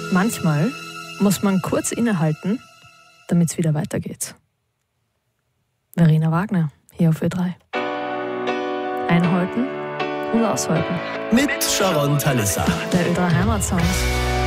Manchmal muss man kurz innehalten, damit es wieder weitergeht. Verena Wagner, hier auf Ö3. Einhalten und aushalten. Mit Sharon Thalissa. Der Ö3 Heimatsound.